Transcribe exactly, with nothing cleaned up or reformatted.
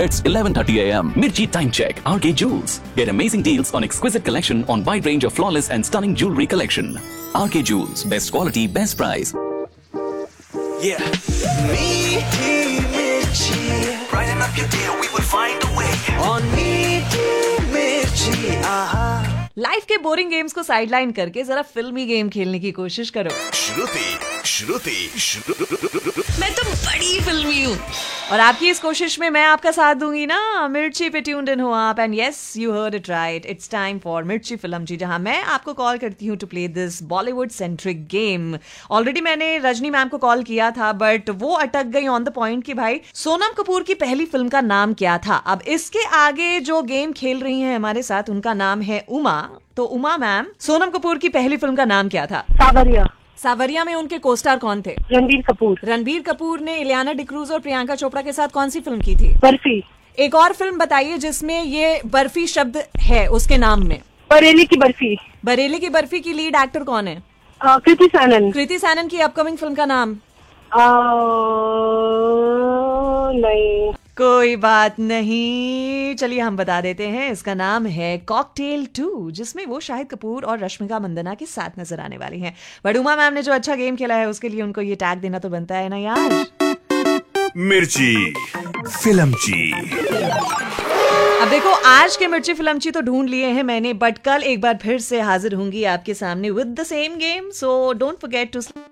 It's eleven thirty a m Mirchi Time Check. R K Jewels. Get amazing deals on exquisite collection on wide range of flawless and stunning jewelry collection. R K Jewels. Best quality, best price. Yeah. Meaty Mirchi. Brighten up your day, we will find a way. On Meaty Mirchi. Aha. Life के boring games को sideline करके जरा फिल्मी game खेलने की कोशिश करो। श्रुति श्रुति श्रुति मैं तो बड़ी फिल्मी हूँ और आपकी इस कोशिश में मैं आपका साथ दूंगी ना। मिर्ची पे ट्यून्ड इन हो आप and yes you heard it right, it's time for मिर्ची फिल्म जी, जहां मैं आपको कॉल करती हूँ to play this Bollywood centric game. Already मैंने रजनी मैम को कॉल किया था बट वो अटक गई ऑन द पॉइंट कि भाई सोनम कपूर की पहली फिल्म का नाम क्या था। अब इसके आगे जो गेम खेल रही हैं हमारे साथ उनका नाम है उमा। तो उमा मैम, सोनम कपूर की पहली फिल्म का नाम क्या था? सावरिया। सावरिया में उनके कोस्टार कौन थे? रणबीर कपूर। रणबीर कपूर ने इलियाना डिक्रूज और प्रियंका चोपड़ा के साथ कौन सी फिल्म की थी? बर्फी। एक और फिल्म बताइए जिसमें ये बर्फी शब्द है उसके नाम में। बरेली की बर्फी। बरेली की बर्फी की लीड एक्टर कौन है? आ, कृति सैनन। कृति सैनन की अपकमिंग फिल्म का नाम? आ, नहीं, कोई बात नहीं, चलिए हम बता देते हैं। इसका नाम है कॉकटेल टू, जिसमें वो शाहिद कपूर और रश्मिका मंदाना के साथ नजर आने वाली हैं। बट उमा मैम ने जो अच्छा गेम खेला है उसके लिए उनको ये टैग देना तो बनता है ना यार। मिर्ची फिल्म ची। अब देखो, आज के मिर्ची फिल्मची तो ढूंढ लिए हैं मैंने, बट कल एक बार फिर से हाजिर होंगी आपके सामने with the same game, so don't forget to